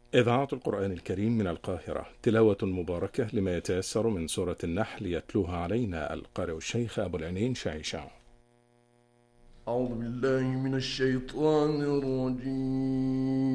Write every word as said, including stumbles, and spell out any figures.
إذاعة القرآن الكريم من القاهرة، تلاوة مباركة لما يتيسر من سورة النحل، يتلوها علينا القارئ الشيخ أبو العينين شعيشع. أعوذ بالله من الشيطان الرجيم.